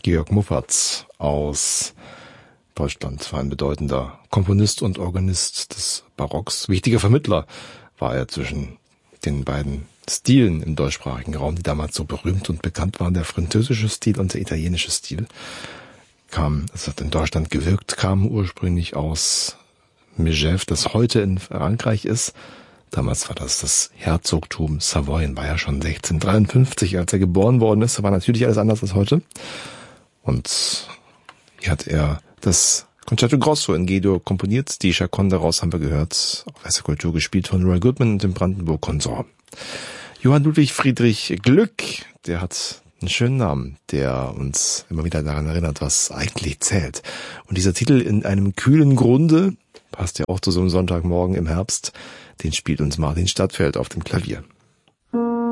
Georg Muffatz aus Deutschland war ein bedeutender Komponist und Organist des Barocks. Wichtiger Vermittler war er zwischen den beiden Stilen im deutschsprachigen Raum, die damals so berühmt und bekannt waren, der französische Stil und der italienische Stil. Es hat in Deutschland gewirkt, kam ursprünglich aus Megève, das heute in Frankreich ist. Damals war das Herzogtum Savoyen, war ja schon 1653, als er geboren worden ist. Da war natürlich alles anders als heute. Und hier hat er das Concerto Grosso in G-Dur komponiert. Die Chaconne daraus haben wir gehört, auf Erster Kultur gespielt von Roy Goodman und dem Brandenburg Consort. Johann Ludwig Friedrich Gluck, der hat einen schönen Namen, der uns immer wieder daran erinnert, was eigentlich zählt. Und dieser Titel In einem kühlen Grunde passt ja auch zu so einem Sonntagmorgen im Herbst. Den spielt uns Martin Stadtfeld auf dem Klavier.